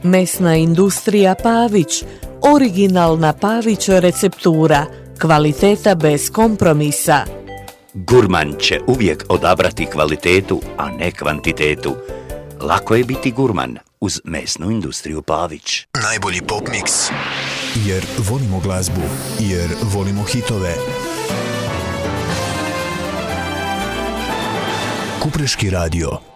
Mesna industrija Pavić, originalna Pavić receptura, kvaliteta bez kompromisa. Gurman će uvijek odabrati kvalitetu, a ne kvantitetu. Lako je biti gurman uz mesnu industriju Pavić. Najbolji pop mix. Jer volimo glazbu, jer volimo hitove. Kupreški radio.